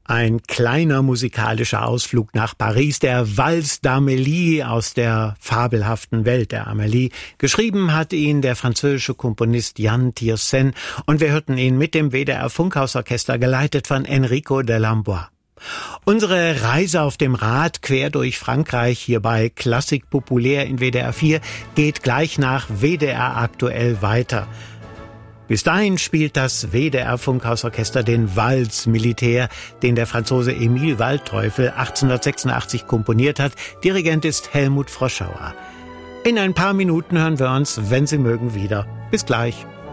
Ein kleiner musikalischer Ausflug nach Paris, der Valse d'Amélie aus der fabelhaften Welt der Amélie. Geschrieben hat ihn der französische Komponist Yann Tiersen und wir hörten ihn mit dem WDR Funkhausorchester geleitet von Enrico Delambois. Unsere Reise auf dem Rad quer durch Frankreich hier bei Klassik Populär in WDR 4 geht gleich nach WDR aktuell weiter. Bis dahin spielt das WDR Funkhausorchester den Valse Militaire, den der Franzose Emil Waldteufel 1886 komponiert hat. Dirigent ist Helmut Froschauer. In ein paar Minuten hören wir uns, wenn Sie mögen, wieder. Bis gleich.